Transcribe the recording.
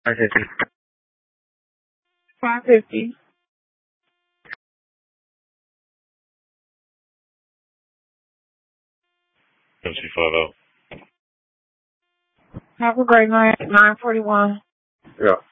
550. 550. MC50. Have a great night. 941. Yeah.